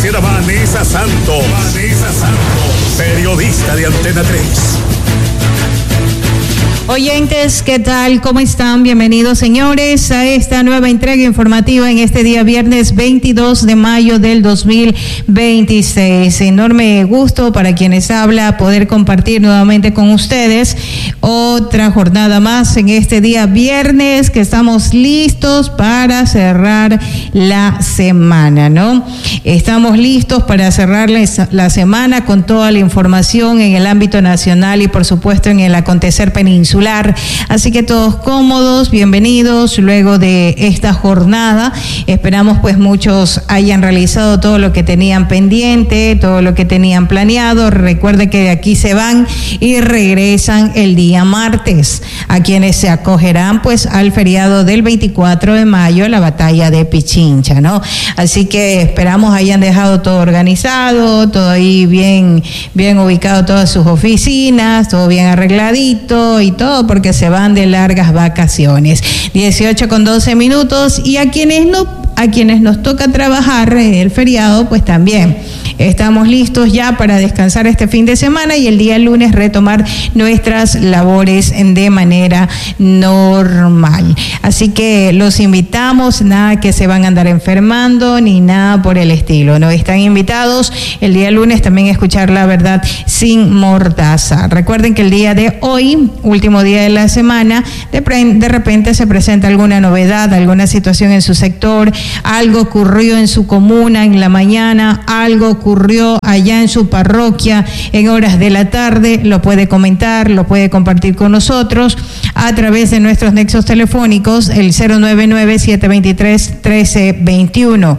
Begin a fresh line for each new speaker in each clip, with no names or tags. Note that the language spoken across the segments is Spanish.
noticiera Vanessa Santos. Periodista de Antena 3.
Oyentes, ¿qué tal? ¿Cómo están? Bienvenidos, señores, a esta nueva entrega informativa en este día viernes 22 de mayo del 2026. Enorme gusto para quienes habla poder compartir nuevamente con ustedes otra jornada más en este día viernes, que estamos listos para cerrar la semana, ¿no? Estamos listos para cerrar la semana con toda la información en el ámbito nacional y por supuesto en el acontecer peninsular. Así que todos cómodos, bienvenidos luego de esta jornada. Esperamos pues muchos hayan realizado todo lo que tenían pendiente, todo lo que tenían planeado. Recuerde que de aquí se van y regresan el día martes, a quienes se acogerán pues al feriado del 24 de mayo, la batalla de Pichincha, ¿no? Así que esperamos hayan dejado todo organizado, todo ahí bien ubicado, todas sus oficinas, todo bien arregladito y todo, porque se van de largas vacaciones. 18:12 y a quienes nos toca trabajar el feriado, pues también estamos listos ya para descansar este fin de semana y el día lunes retomar nuestras labores de manera normal. Así que los invitamos, nada que se van a andar enfermando ni nada por el estilo, ¿no? Están invitados el día lunes también a escuchar La Verdad sin Mordaza. Recuerden que el día de hoy, último día de la semana, de repente se presenta alguna novedad, alguna situación en su sector, algo ocurrió en su comuna en la mañana, algo ocurrió allá en su parroquia en horas de la tarde, lo puede comentar, lo puede compartir con nosotros a través de nuestros nexos telefónicos, el 099-723-1321,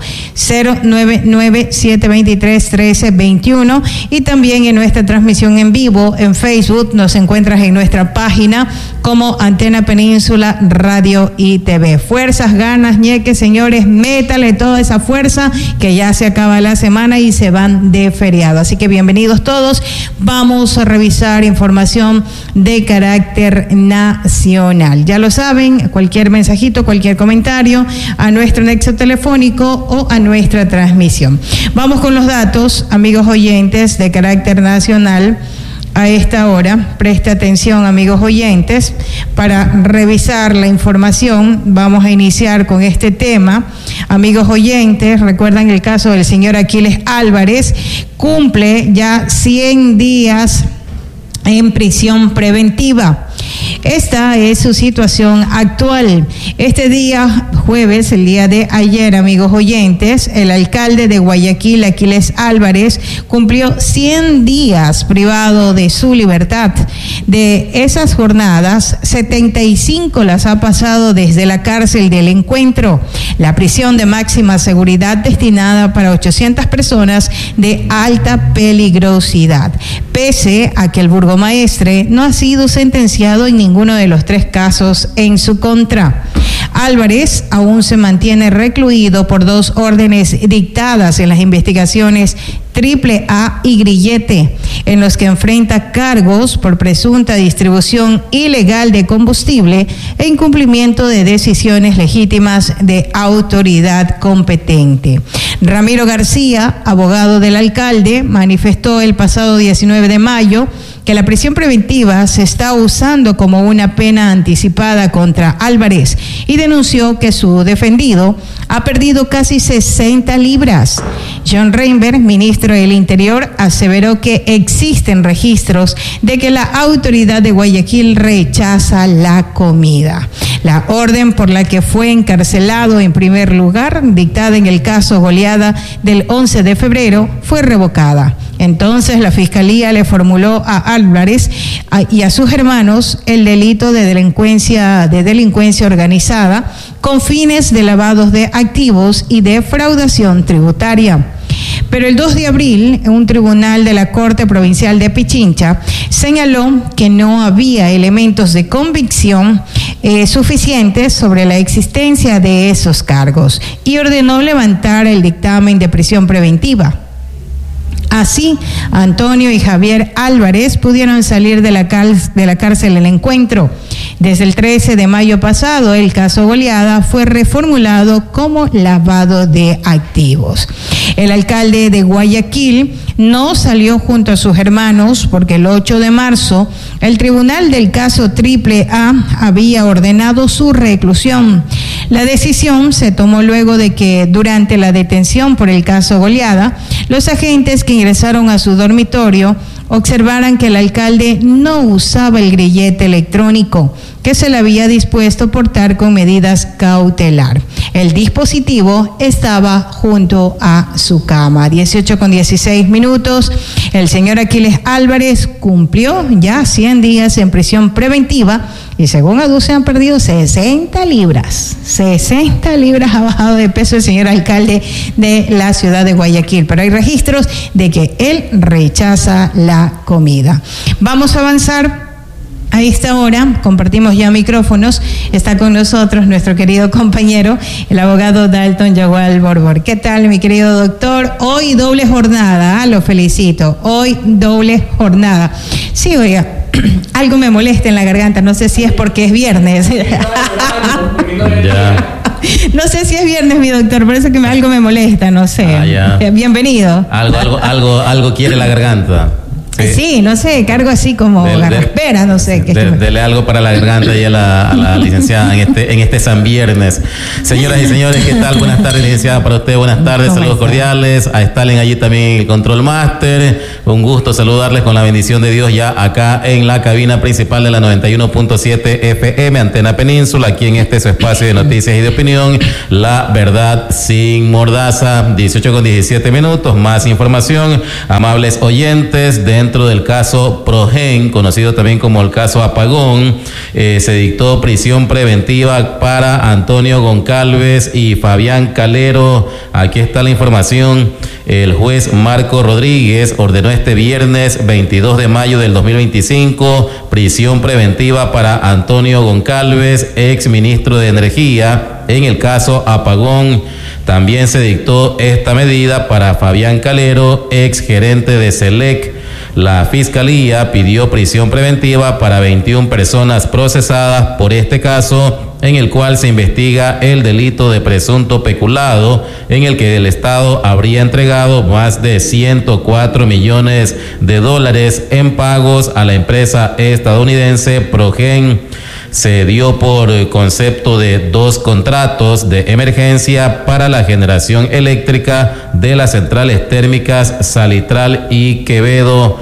099-723-1321, y también en nuestra transmisión en vivo en Facebook. Nos encuentras en nuestra página como Antena Península Radio y TV. Fuerzas, ganas, ñeque, señores, métale toda esa fuerza que ya se acaba la semana y se van de feriado. Así que bienvenidos todos. Vamos a revisar información de carácter nacional. Ya lo saben, cualquier mensajito, cualquier comentario a nuestro nexo telefónico o a nuestra transmisión. Vamos con los datos, amigos oyentes, de carácter nacional. A esta hora, preste atención, amigos oyentes, para revisar la información. Vamos a iniciar con este tema. Amigos oyentes, recuerdan el caso del señor Aquiles Álvarez, cumple ya 100 días en prisión preventiva. Esta es su situación actual. Este día jueves, el día de ayer, amigos oyentes, el alcalde de Guayaquil, Aquiles Álvarez, cumplió 100 días privado de su libertad. De esas jornadas, 75 las ha pasado desde la cárcel del Encuentro, la prisión de máxima seguridad destinada para 800 personas de alta peligrosidad, pese a que el burgomaestre no ha sido sentenciado en ninguno de los 3 casos en su contra. Álvarez aún se mantiene recluido por 2 órdenes dictadas en las investigaciones Triple A y Grillete, en los que enfrenta cargos por presunta distribución ilegal de combustible e incumplimiento de decisiones legítimas de autoridad competente. Ramiro García, abogado del alcalde, manifestó el pasado 19 de mayo que la prisión preventiva se está usando como una pena anticipada contra Álvarez y denunció que su defendido ha perdido casi 60 libras. John Reinberg, ministro del Interior, aseveró que existen registros de que la autoridad de Guayaquil rechaza la comida. La orden por la que fue encarcelado en primer lugar, dictada en el caso Goleada del 11 de febrero, fue revocada. Entonces la Fiscalía le formuló a Álvarez y a sus hermanos el delito de delincuencia organizada con fines de lavados de activos y defraudación tributaria. Pero el 2 de abril, un tribunal de la Corte Provincial de Pichincha señaló que no había elementos de convicción suficientes sobre la existencia de esos cargos y ordenó levantar el dictamen de prisión preventiva. Así, Antonio y Javier Álvarez pudieron salir de la cárcel El Encuentro. Desde el 13 de mayo pasado, el caso Goleada fue reformulado como lavado de activos. El alcalde de Guayaquil no salió junto a sus hermanos porque el 8 de marzo el tribunal del caso AAA había ordenado su reclusión. La decisión se tomó luego de que durante la detención por el caso Goleada, los agentes que ingresaron a su dormitorio observaran que el alcalde no usaba el grillete electrónico que se le había dispuesto portar con medidas cautelar. El dispositivo estaba junto a su cama. 18:16. El señor Aquiles Álvarez cumplió ya 100 días en prisión preventiva y según aduce han perdido 60 libras. 60 libras ha bajado de peso el señor alcalde de la ciudad de Guayaquil, pero hay registros de que él rechaza la comida. Vamos a avanzar. A esta hora compartimos ya micrófonos. Está con nosotros nuestro querido compañero, el abogado Dalton Yagual Borbor. ¿Qué tal, mi querido doctor? Hoy doble jornada, lo felicito. Hoy doble jornada. Sí, oiga, algo me molesta en la garganta. No sé si es porque es viernes.
Ya.
No sé si es viernes, mi doctor, por eso que algo me molesta, no sé. Bienvenido.
Algo quiere la garganta.
Sí, no sé, cargo así como garraspera, no sé.
Dele algo para la garganta y a la licenciada en este San Viernes. Señoras y señores, ¿qué tal? Buenas tardes, licenciada, para usted. Buenas tardes, saludos cordiales. A Stalin allí también el Control Master. Un gusto saludarles con la bendición de Dios ya acá en la cabina principal de la 91.7 FM, Antena Península, aquí en este su espacio de noticias y de opinión, La Verdad Sin Mordaza. 18:17. Más información, amables oyentes. Dentro del caso Progen, conocido también como el caso Apagón, se dictó prisión preventiva para Antonio Goncalves y Fabián Calero. Aquí está la información. El juez Marco Rodríguez ordenó este viernes 22 de mayo del 2025 prisión preventiva para Antonio Goncalves, ex ministro de Energía, en el caso Apagón. También se dictó esta medida para Fabián Calero, ex gerente de SELEC. La Fiscalía pidió prisión preventiva para 21 personas procesadas por este caso, en el cual se investiga el delito de presunto peculado, en el que el Estado habría entregado más de $104 millones en pagos a la empresa estadounidense Progen. Se dio por concepto de 2 contratos de emergencia para la generación eléctrica de las centrales térmicas Salitral y Quevedo.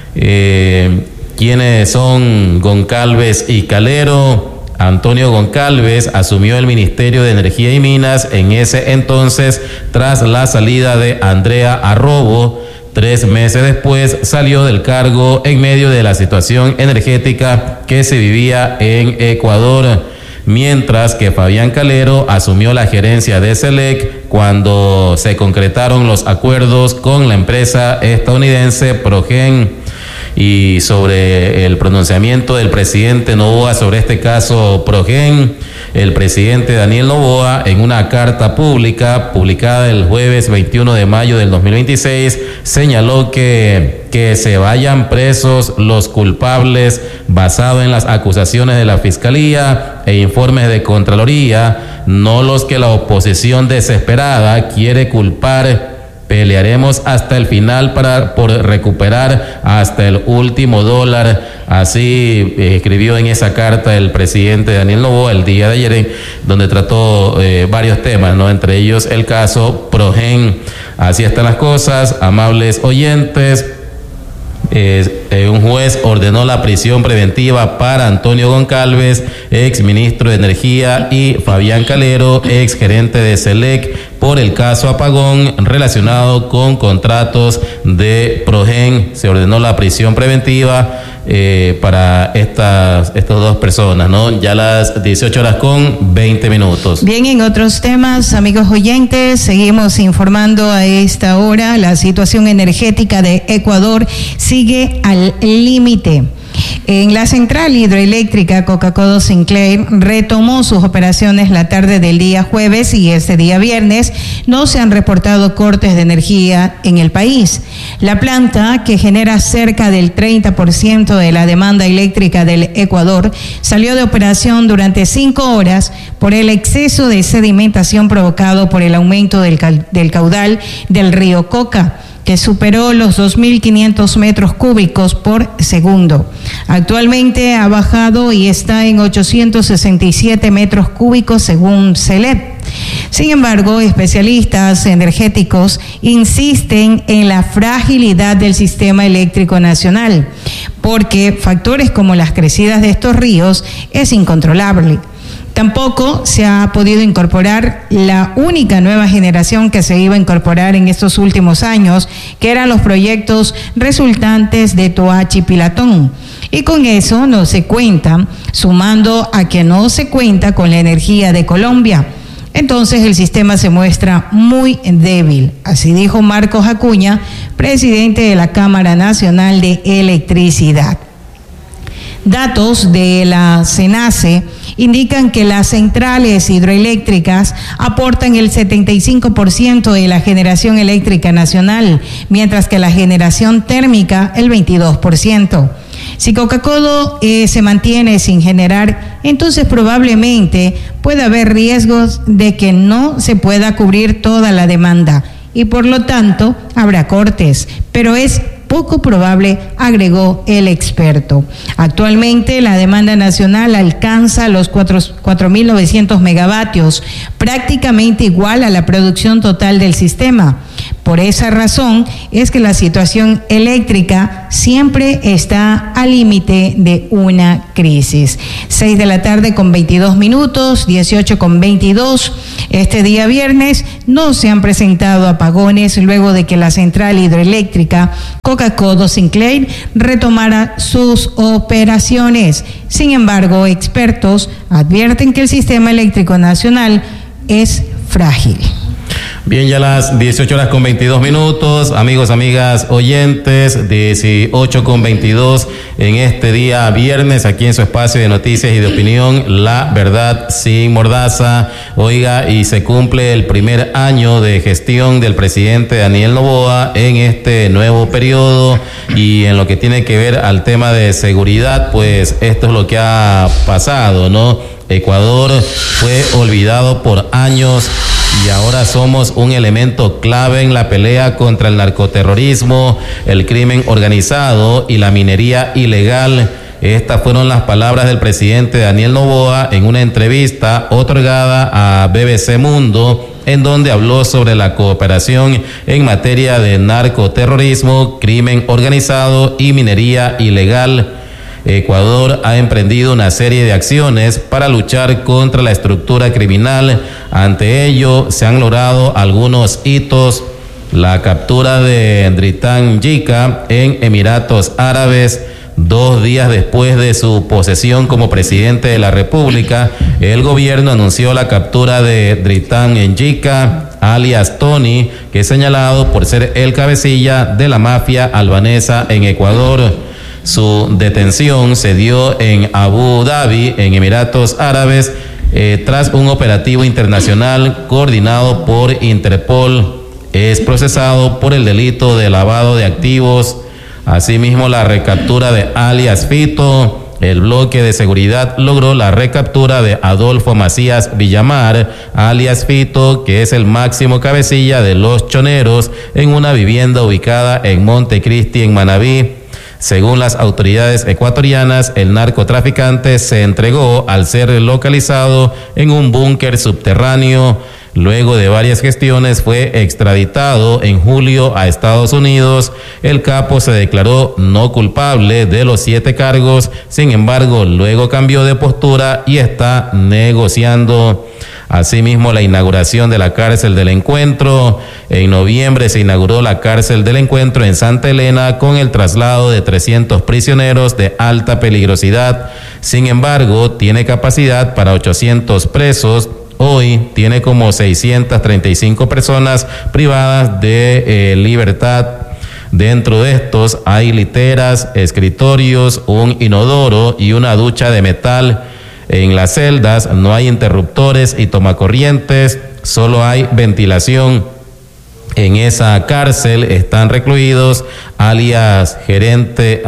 ¿Quiénes son Goncalves y Calero? Antonio Goncalves asumió el Ministerio de Energía y Minas en ese entonces tras la salida de Andrea Arrobo. 3 meses después salió del cargo en medio de la situación energética que se vivía en Ecuador, mientras que Fabián Calero asumió la gerencia de SELEC cuando se concretaron los acuerdos con la empresa estadounidense Progen. Y sobre el pronunciamiento del presidente Noboa sobre este caso Progen, el presidente Daniel Noboa, en una carta pública publicada el jueves 21 de mayo del 2026, señaló que se vayan presos los culpables basado en las acusaciones de la Fiscalía e informes de Contraloría, no los que la oposición desesperada quiere culpar. Pelearemos hasta el final por recuperar hasta el último dólar. Así escribió en esa carta el presidente Daniel Noboa el día de ayer, donde trató varios temas, ¿no? Entre ellos el caso Progen. Así están las cosas, amables oyentes. Un juez ordenó la prisión preventiva para Antonio Goncalves, ex ministro de Energía, y Fabián Calero, ex gerente de SELEC, por el caso Apagón relacionado con contratos de Progen. Se ordenó la prisión preventiva para estas 2 personas, ¿no? Ya las 18:20.
Bien, en otros temas, amigos oyentes, seguimos informando a esta hora. La situación energética de Ecuador sigue al límite. En la central hidroeléctrica Coca-Cola Sinclair retomó sus operaciones la tarde del día jueves y este día viernes no se han reportado cortes de energía en el país. La planta, que genera cerca del 30% de la demanda eléctrica del Ecuador, salió de operación durante 5 horas por el exceso de sedimentación provocado por el aumento del caudal del río Coca, que superó los 2.500 metros cúbicos por segundo. Actualmente ha bajado y está en 867 metros cúbicos según CELEP. Sin embargo, especialistas energéticos insisten en la fragilidad del sistema eléctrico nacional, porque factores como las crecidas de estos ríos es incontrolable. Tampoco se ha podido incorporar la única nueva generación que se iba a incorporar en estos últimos años, que eran los proyectos resultantes de Toachi Pilatón. Y con eso no se cuenta, sumando a que no se cuenta con la energía de Colombia. Entonces el sistema se muestra muy débil, así dijo Marcos Acuña, presidente de la Cámara Nacional de Electricidad. Datos de la CENACE indican que las centrales hidroeléctricas aportan el 75% de la generación eléctrica nacional, mientras que la generación térmica el 22%. Si Coca-Cola se mantiene sin generar, entonces probablemente puede haber riesgos de que no se pueda cubrir toda la demanda y por lo tanto habrá cortes, pero es poco probable, agregó el experto. Actualmente la demanda nacional alcanza los 4.900 megavatios, prácticamente igual a la producción total del sistema. Por esa razón es que la situación eléctrica siempre está al límite de una crisis. 6 de la tarde con 22 minutos, 18 con 22. Este día viernes no se han presentado apagones luego de que la central hidroeléctrica Coca-Cola Sinclair retomara sus operaciones. Sin embargo, expertos advierten que el sistema eléctrico nacional es frágil.
Bien, ya las 18 horas con 22 minutos, amigos, amigas, oyentes, 18 con 22 en este día viernes, aquí en su espacio de noticias y de opinión, La Verdad Sin Mordaza. Oiga, y se cumple el primer año de gestión del presidente Daniel Noboa en este nuevo periodo, y en lo que tiene que ver al tema de seguridad, pues esto es lo que ha pasado, ¿no? Ecuador fue olvidado por años y ahora somos un elemento clave en la pelea contra el narcoterrorismo, el crimen organizado y la minería ilegal. Estas fueron las palabras del presidente Daniel Noboa en una entrevista otorgada a BBC Mundo, en donde habló sobre la cooperación en materia de narcoterrorismo, crimen organizado y minería ilegal. Ecuador ha emprendido una serie de acciones para luchar contra la estructura criminal. Ante ello, se han logrado algunos hitos: la captura de Dritan Yika en Emiratos Árabes. 2 días después de su posesión como presidente de la República, el gobierno anunció la captura de Dritan Yika, alias Tony, que es señalado por ser el cabecilla de la mafia albanesa en Ecuador. Su detención se dio en Abu Dhabi, en Emiratos Árabes, tras un operativo internacional coordinado por Interpol. Es procesado por el delito de lavado de activos. Asimismo, la recaptura de alias Fito. El bloque de seguridad logró la recaptura de Adolfo Macías Villamar, alias Fito, que es el máximo cabecilla de los choneros, en una vivienda ubicada en Montecristi, en Manabí. Según las autoridades ecuatorianas, el narcotraficante se entregó al ser localizado en un búnker subterráneo. Luego de varias gestiones fue extraditado en julio a Estados Unidos. El capo se declaró no culpable de los 7 cargos, sin embargo, luego cambió de postura y está negociando. Asimismo, la inauguración de la cárcel del Encuentro. En noviembre se inauguró la cárcel del Encuentro en Santa Elena con el traslado de 300 prisioneros de alta peligrosidad. Sin embargo, tiene capacidad para 800 presos. Hoy tiene como 635 personas privadas de libertad. Dentro de estos hay literas, escritorios, un inodoro y una ducha de metal. En las celdas no hay interruptores y tomacorrientes, solo hay ventilación. En esa cárcel están recluidos alias gerente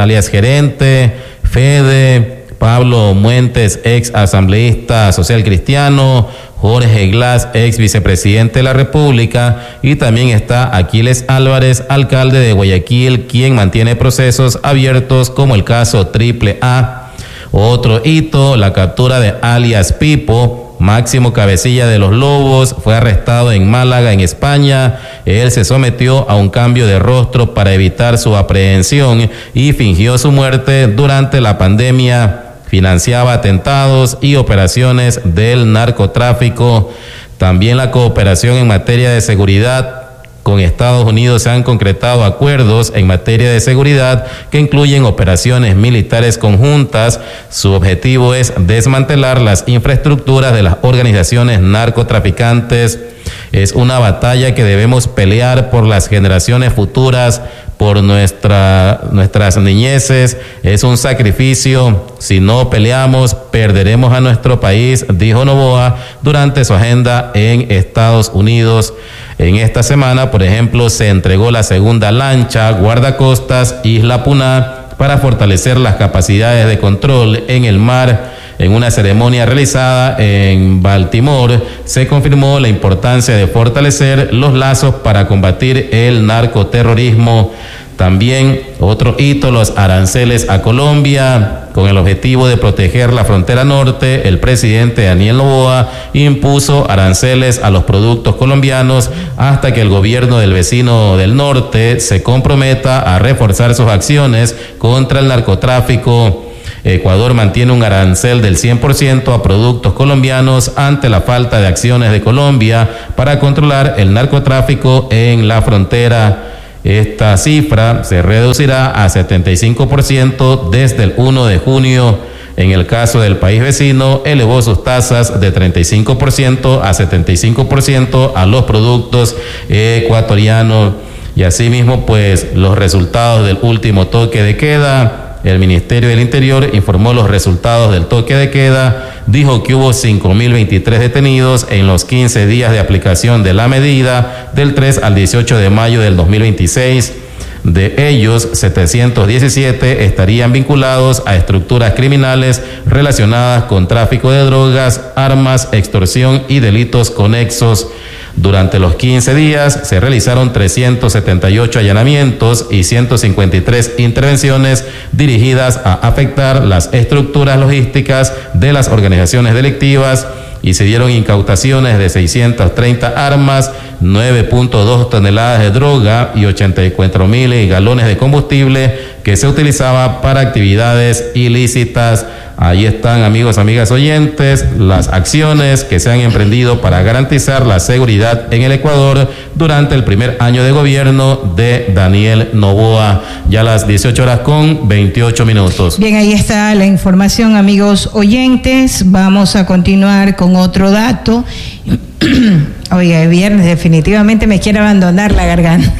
Fede, Pablo Muentes, ex asambleísta social cristiano, Jorge Glass, ex vicepresidente de la República, y también está Aquiles Álvarez, alcalde de Guayaquil, quien mantiene procesos abiertos como el caso AAA. Otro hito, la captura de alias Pipo, máximo cabecilla de los Lobos, fue arrestado en Málaga, en España. Él se sometió a un cambio de rostro para evitar su aprehensión y fingió su muerte durante la pandemia. Financiaba atentados y operaciones del narcotráfico. También la cooperación en materia de seguridad. Con Estados Unidos se han concretado acuerdos en materia de seguridad que incluyen operaciones militares conjuntas. Su objetivo es desmantelar las infraestructuras de las organizaciones narcotraficantes. Es una batalla que debemos pelear por las generaciones futuras, por nuestras niñeces. Es un sacrificio. Si no peleamos, perderemos a nuestro país, dijo Noboa durante su agenda en Estados Unidos. En esta semana, por ejemplo, se entregó la segunda lancha guardacostas Isla Puná para fortalecer las capacidades de control en el mar. En una ceremonia realizada en Baltimore, se confirmó la importancia de fortalecer los lazos para combatir el narcoterrorismo. También otro hito, los aranceles a Colombia. Con el objetivo de proteger la frontera norte, el presidente Daniel Noboa impuso aranceles a los productos colombianos hasta que el gobierno del vecino del norte se comprometa a reforzar sus acciones contra el narcotráfico. Ecuador mantiene un arancel del 100% a productos colombianos ante la falta de acciones de Colombia para controlar el narcotráfico en la frontera. Esta cifra se reducirá a 75% desde el 1 de junio. En el caso del país vecino, elevó sus tasas de 35% a 75% a los productos ecuatorianos. Y asimismo, pues, los resultados del último toque de queda. El Ministerio del Interior informó los resultados del toque de queda. Dijo que hubo 5.023 detenidos en los 15 días de aplicación de la medida del 3 al 18 de mayo del 2026. De ellos, 717 estarían vinculados a estructuras criminales relacionadas con tráfico de drogas, armas, extorsión y delitos conexos. Durante los 15 días se realizaron 378 allanamientos y 153 intervenciones dirigidas a afectar las estructuras logísticas de las organizaciones delictivas, y se dieron incautaciones de 630 armas, 9.2 toneladas de droga y 84.000 galones de combustible que se utilizaba para actividades ilícitas. Ahí están, amigos, amigas oyentes, las acciones que se han emprendido para garantizar la seguridad en el Ecuador durante el primer año de gobierno de Daniel Noboa. Ya a las 18:28.
Bien, ahí está la información, amigos oyentes. Vamos a continuar con otro dato. Oiga, el viernes definitivamente me quiere abandonar la garganta.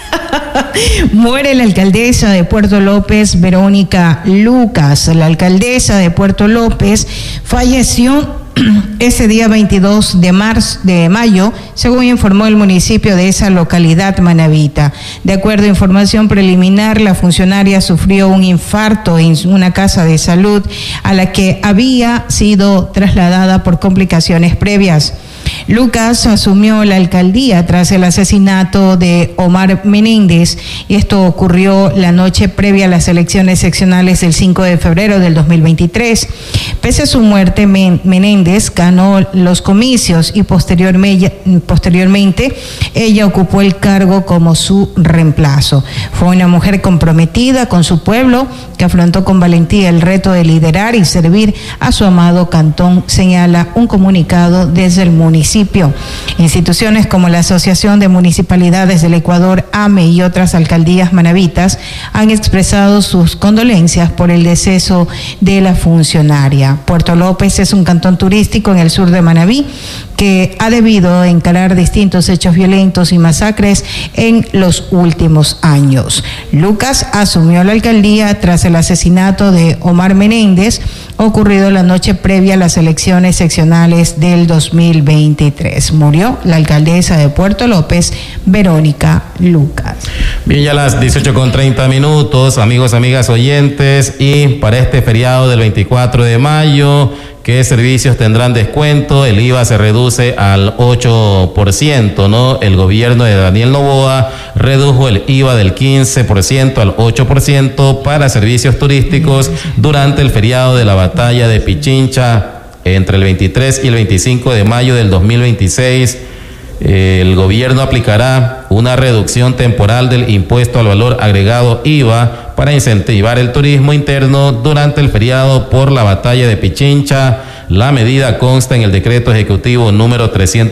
Muere la alcaldesa de Puerto López, Verónica Lucas. La alcaldesa de Puerto López falleció ese día 22 de mayo, según informó el municipio de esa localidad manabita. De acuerdo a información preliminar, la funcionaria sufrió un infarto en una casa de salud a la que había sido trasladada por complicaciones previas. Lucas asumió la alcaldía tras el asesinato de Omar Menéndez, y esto ocurrió la noche previa a las elecciones seccionales del 5 de febrero del 2023. Pese a su muerte, Menéndez ganó los comicios y posteriormente ella ocupó el cargo como su reemplazo. Fue una mujer comprometida con su pueblo que afrontó con valentía el reto de liderar y servir a su amado cantón, señala un comunicado desde el municipio. municipio. Instituciones como la Asociación de Municipalidades del Ecuador, AME, y otras alcaldías manavitas han expresado sus condolencias por el deceso de la funcionaria. Puerto López es un cantón turístico en el sur de Manabí que ha debido encarar distintos hechos violentos y masacres en los últimos años. Lucas asumió la alcaldía tras el asesinato de Omar Menéndez, ocurrido la noche previa a las elecciones seccionales del 2023. Murió la alcaldesa de Puerto López, Verónica Lucas.
Bien, ya las 18:30, amigos, amigas oyentes, y para este feriado del 24 de mayo, ¿qué servicios tendrán descuento? El IVA se reduce al 8%, ¿no? El gobierno de Daniel Noboa redujo el IVA del 15% al 8% para servicios turísticos durante el feriado de la batalla de Pichincha entre el 23 y el 25 de mayo del 2026. El gobierno aplicará una reducción temporal del impuesto al valor agregado IVA para incentivar el turismo interno durante el feriado por la batalla de Pichincha. La medida consta en el decreto ejecutivo número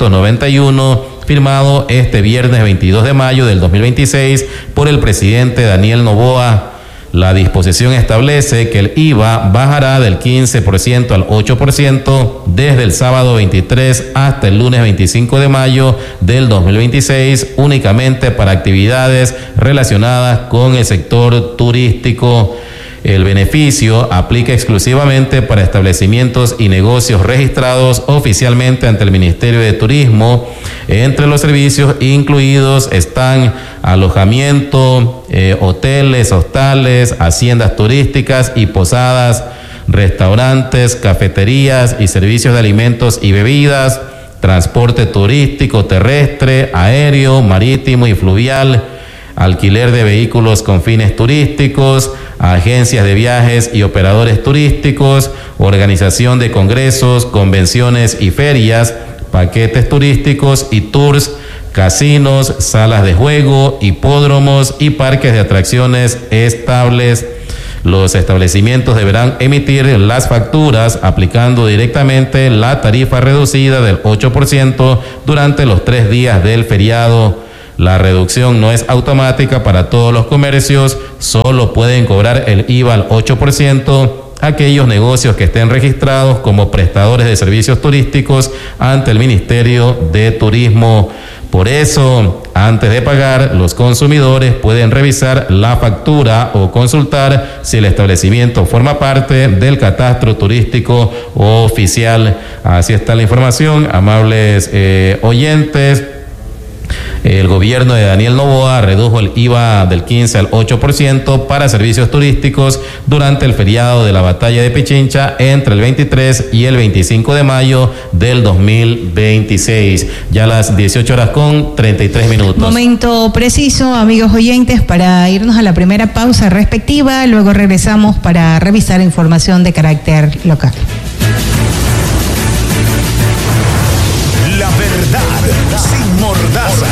391, firmado este viernes 22 de mayo del 2026 por el presidente Daniel Noboa. La disposición establece que el IVA bajará del 15% al 8% desde el sábado 23 hasta el lunes 25 de mayo del 2026, únicamente para actividades relacionadas con el sector turístico. El beneficio aplica exclusivamente para establecimientos y negocios registrados oficialmente ante el Ministerio de Turismo. Entre los servicios incluidos están alojamiento, hoteles, hostales, haciendas turísticas y posadas, restaurantes, cafeterías y servicios de alimentos y bebidas, transporte turístico terrestre, aéreo, marítimo y fluvial, alquiler de vehículos con fines turísticos, agencias de viajes y operadores turísticos, organización de congresos, convenciones y ferias, paquetes turísticos y tours, casinos, salas de juego, hipódromos y parques de atracciones estables. Los establecimientos deberán emitir las facturas aplicando directamente la tarifa reducida del 8% durante los 3 días del feriado. La reducción no es automática para todos los comercios, solo pueden cobrar el IVA al 8% aquellos negocios que estén registrados como prestadores de servicios turísticos ante el Ministerio de Turismo. Por eso, antes de pagar, los consumidores pueden revisar la factura o consultar si el establecimiento forma parte del catastro turístico oficial. Así está la información, amables oyentes. El gobierno de Daniel Noboa redujo el IVA del 15 al 8% para servicios turísticos durante el feriado de la batalla de Pichincha entre el 23 y el 25 de mayo del 2026. Ya a las 18:33.
Momento preciso, amigos oyentes, para irnos a la primera pausa respectiva. Luego regresamos para revisar información de carácter local.
La verdad sin mordaza.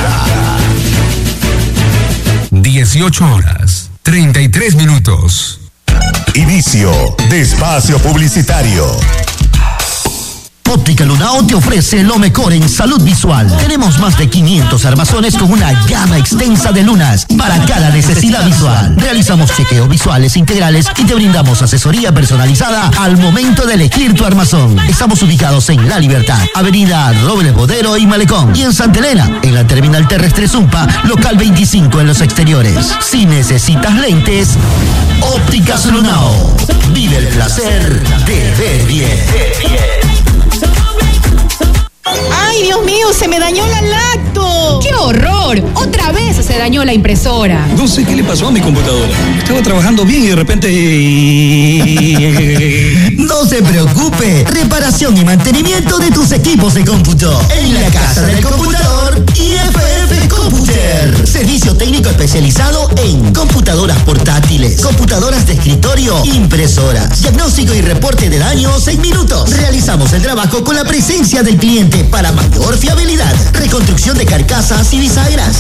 18:33.
Inicio de espacio publicitario.
Óptica Lunao te ofrece lo mejor en salud visual. Tenemos más de 500 armazones con una gama extensa de lunas para cada necesidad visual. Realizamos chequeos visuales integrales y te brindamos asesoría personalizada al momento de elegir tu armazón. Estamos ubicados en La Libertad, Avenida Robles Bodero y Malecón, y en Santa Elena, en la terminal terrestre Zumpa, local 25 en los exteriores. Si necesitas lentes, Ópticas Lunao. Vive el placer de ver bien.
¡Ay, Dios mío! ¡Se me dañó la lacto! ¡Qué horror! ¡Otra vez se dañó la impresora!
No sé qué le pasó a mi computadora. Estaba trabajando bien y de repente...
No se preocupe. Reparación y mantenimiento de tus equipos de cómputo. En la casa del computador IFF Computer. Servicio técnico especializado en computadoras portátiles, computadoras de escritorio, impresoras. Diagnóstico y reporte de daños en minutos. Realizamos el trabajo con la presencia del cliente para mayor fiabilidad. Reconstrucción de carcasas y bisagras.